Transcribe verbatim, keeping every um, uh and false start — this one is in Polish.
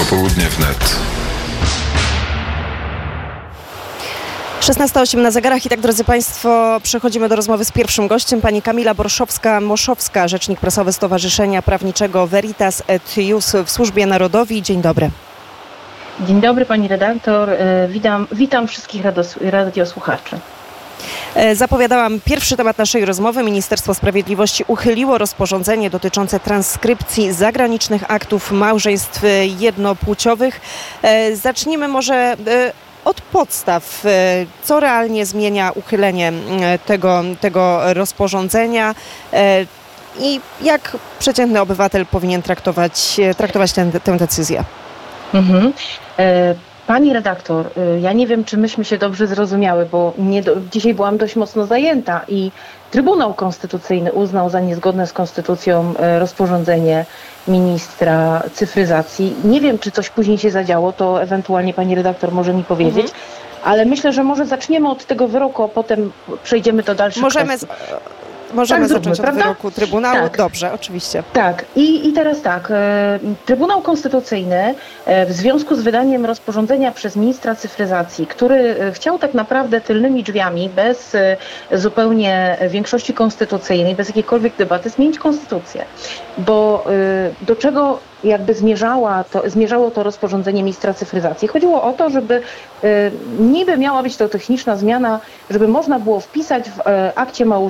Popołudnie wnet. szesnasta osiem na zegarach i tak, drodzy Państwo, przechodzimy do rozmowy z pierwszym gościem, pani Kamila Borszowska-Moszowska, rzecznik prasowy Stowarzyszenia Prawniczego Veritas et Ius w Służbie Narodowej. Dzień dobry. Dzień dobry pani redaktor, witam, witam wszystkich radiosłuchaczy. Zapowiadałam pierwszy temat naszej rozmowy. Ministerstwo Sprawiedliwości uchyliło rozporządzenie dotyczące transkrypcji zagranicznych aktów małżeństw jednopłciowych. Zacznijmy może od podstaw. Co realnie zmienia uchylenie tego, tego rozporządzenia i jak przeciętny obywatel powinien traktować, traktować tę, tę decyzję? Mhm. E, pani redaktor, ja nie wiem, czy myśmy się dobrze zrozumiały, bo nie do, dzisiaj byłam dość mocno zajęta i Trybunał Konstytucyjny uznał za niezgodne z konstytucją rozporządzenie ministra cyfryzacji. Nie wiem, czy coś później się zadziało, to ewentualnie pani redaktor może mi powiedzieć, mhm. ale myślę, że może zaczniemy od tego wyroku, a potem przejdziemy do dalszych Możemy kwestii. Z... Możemy tak zacząć zróbmy, od prawda? wyroku Trybunału. Tak. Dobrze, oczywiście. Tak. I, i teraz tak. E, Trybunał Konstytucyjny e, w związku z wydaniem rozporządzenia przez ministra cyfryzacji, który e, chciał tak naprawdę tylnymi drzwiami, bez e, zupełnie większości konstytucyjnej, bez jakiejkolwiek debaty, zmienić konstytucję. Bo e, do czego jakby zmierzała to, zmierzało to rozporządzenie ministra cyfryzacji? Chodziło o to, żeby e, niby miała być to techniczna zmiana, żeby można było wpisać w e, akcie małżeństwa